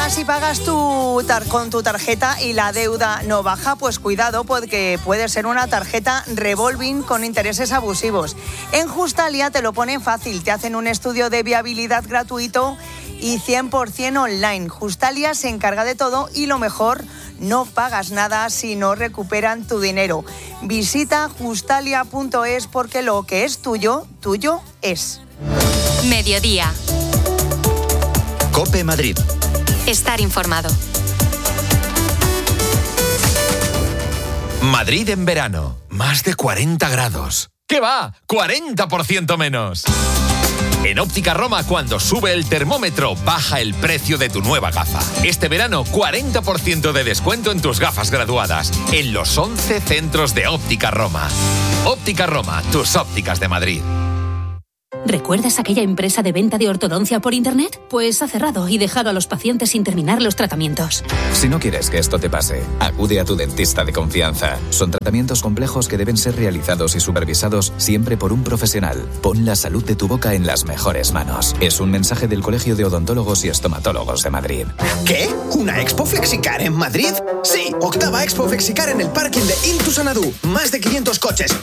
Si pagas con tu tarjeta y la deuda no baja, pues cuidado, porque puede ser una tarjeta revolving con intereses abusivos. En Justalia te lo ponen fácil, te hacen un estudio de viabilidad gratuito y 100% online. Justalia se encarga de todo y lo mejor, no pagas nada si no recuperan tu dinero. Visita justalia.es porque lo que es tuyo, tuyo es. Mediodía. COPE Madrid. Estar informado. Madrid en verano. Más de 40 grados. ¿Qué va? 40% menos. En Óptica Roma, cuando sube el termómetro, baja el precio de tu nueva gafa. Este verano, 40% de descuento en tus gafas graduadas. En los 11 centros de Óptica Roma. Óptica Roma, tus ópticas de Madrid. ¿Recuerdas aquella empresa de venta de ortodoncia por internet? Pues ha cerrado y dejado a los pacientes sin terminar los tratamientos. Si no quieres que esto te pase, acude a tu dentista de confianza. Son tratamientos complejos que deben ser realizados y supervisados siempre por un profesional. Pon la salud de tu boca en las mejores manos. Es un mensaje del Colegio de Odontólogos y Estomatólogos de Madrid. ¿Qué? ¿Una Expo Flexicar en Madrid? Sí, octava Expo Flexicar en el parking de Intu Sanadú. Más de 500 coches,